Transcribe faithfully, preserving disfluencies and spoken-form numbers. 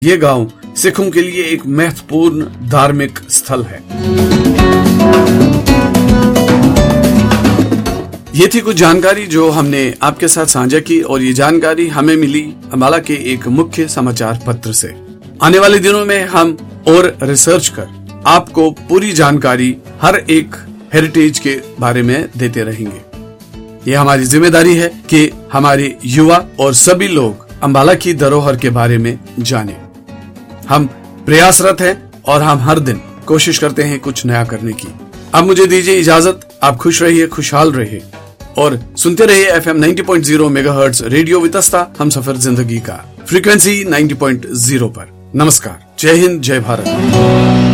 ये गांव सिखों के लिए एक महत्वपूर्ण धार्मिक स्थल है। ये थी कुछ जानकारी जो हमने आपके साथ साझा की और ये जानकारी हमें मिली अम्बाला के एक मुख्य समाचार पत्र से। आने वाले दिनों में हम और रिसर्च कर आपको पूरी जानकारी हर एक हेरिटेज के बारे में देते रहेंगे। ये हमारी जिम्मेदारी है कि हमारे युवा और सभी लोग अम्बाला की धरोहर के बारे में जानें। हम प्रयासरत हैं और हम हर दिन कोशिश करते हैं कुछ नया करने की। अब मुझे दीजिए इजाजत। आप खुश रहिए, खुशहाल रहिए और सुनते रहिए F M ninety point zero megahertz radio Vitasta हम सफर जिंदगी का फ्रीक्वेंसी नाइंटी पॉइंट ज़ीरो पर। नमस्कार, जय हिंद, जय भारत।